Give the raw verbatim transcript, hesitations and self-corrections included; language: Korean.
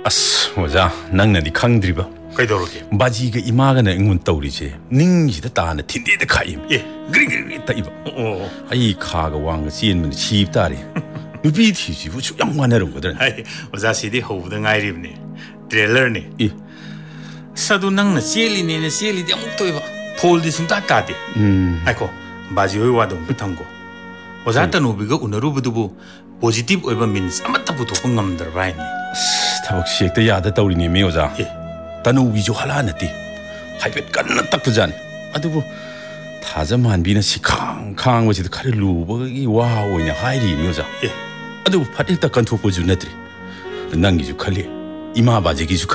아스, 오자, 낭나니 강드리바. 그이도록이. 바지가 이마가나 응문 떠오리지. 닝지다 따나 틴디다 카임. 예. 그리그리 따이바. 어. 아이 카가 왕가 지인문 시입다리. 누비 티지 우주 양관해런 거든. 아이, 오자시디 호우등 아이립니. 트레일러니. 예. 사도 낭나 시엘리니네 시엘리디 아무것도 해봐. 폴디 숨다 따디. 음. 아이고, 바지의 와동 부탄고. 오자탄 우비가 우나루부두부 포지티브 오이바 민스 아마타 부토 응감들 바이니. 타박 시액때 야다 떠오리니 메오자. 예. 따누 위조 할라나띠. 하이벳 깐나 딱 부자네. 아두부 타자만 비나 시캉캉 뭐지도 카를 루버기 와오이냐 하이리 메오자. 예. 아두부 파일 딱간 투 보주 네트리. 난기주 칼리. 이마 바지 기주